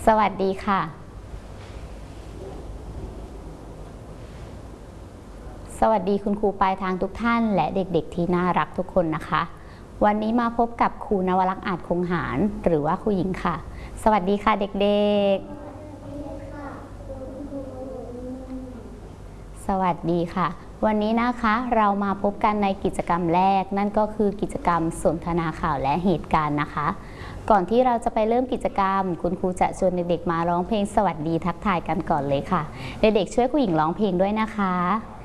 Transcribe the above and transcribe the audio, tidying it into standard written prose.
สวัสดีค่ะสวัสดีคุณครูปลายทางทุกท่านและเด็กๆที่น่ารักทุกคนนะคะวันนี้มาพบกับครูนวลักษณ์อาจคงหารหรือว่าครูหญิงค่ะสวัสดีค่ะเด็กๆสวัสดีค่ะวันนี้นะคะเรามาพบกันในกิจกรรมแรกนั่นก็คือกิจกรรมสนทนาข่าวและเหตุการณ์นะคะก่อนที่เราจะไปเริ่มกิจกรรมคุณครูจะชวนเด็กๆมาร้องเพลงสวัสดีทักทายกันก่อนเลยค่ะเด็กๆช่วยครูหญิงร้องเพลงด้วยนะคะ